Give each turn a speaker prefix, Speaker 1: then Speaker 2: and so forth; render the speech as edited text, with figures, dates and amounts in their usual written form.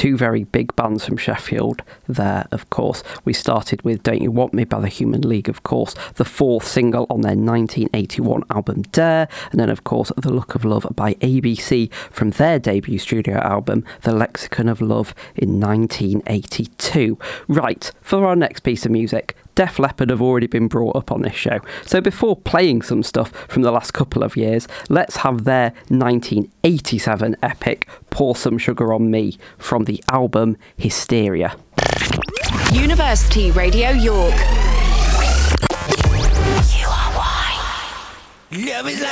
Speaker 1: two very big bands from Sheffield there, of course. We started with Don't You Want Me by the Human League, of course, the fourth single on their 1981 album Dare, and then, of course, The Look of Love by ABC from their debut studio album, The Lexicon of Love, in 1982. Right, for our next piece of music, Def Leppard have already been brought up on this show. So before playing some stuff from the last couple of years, let's have their 1987 epic Pour Some Sugar on Me from the album Hysteria.
Speaker 2: University Radio York.
Speaker 3: You are why. Love is like